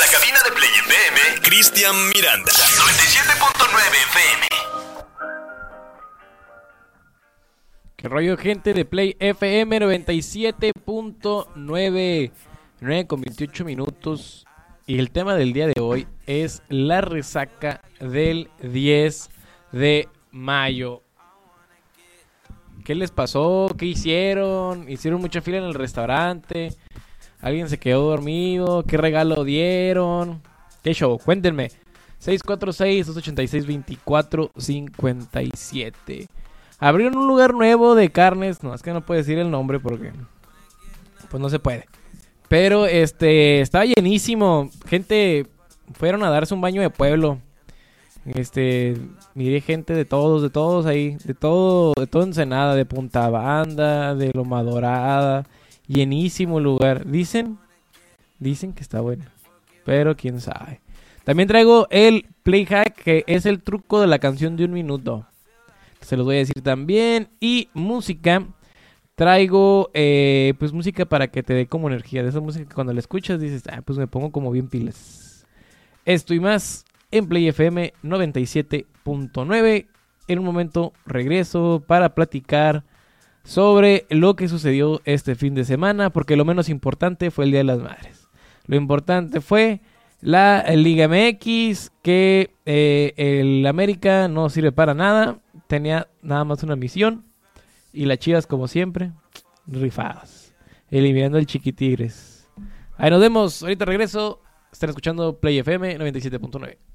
la cabina de Play FM, Cristian Miranda. 97.9 FM. ¿Qué rollo, gente de Play FM 97.9? 9:28. Y el tema del día de hoy es la resaca del 10 de mayo. ¿Qué les pasó? ¿Qué hicieron? ¿Hicieron mucha fila en el restaurante? ¿Alguien se quedó dormido? ¿Qué regalo dieron? ¿Qué show? Cuéntenme. 646-286-2457. Abrieron un lugar nuevo de carnes. No, es que no puedo decir el nombre porque pues no se puede. Pero estaba llenísimo. Gente fueron a darse un baño de pueblo. Miré gente de todos ahí, de todo Ensenada, de Punta Banda, de Loma Dorada. Llenísimo el lugar. Dicen que está bueno, pero quién sabe. También traigo el Play Hack, que es el truco de la canción de 1 minuto. Se los voy a decir también. Y música. Traigo pues música para que te dé como energía. De esa música que cuando la escuchas dices, pues me pongo como bien pilas. Esto y más en Play FM 97.9. En un momento regreso para platicar sobre lo que sucedió este fin de semana. Porque lo menos importante fue el Día de las Madres. Lo importante fue la Liga MX, que el América no sirve para nada. Tenía nada más una misión. Y las Chivas, como siempre, rifadas. Eliminando el Chiquitigres. Ahí nos vemos. Ahorita regreso. Están escuchando Play FM 97.9.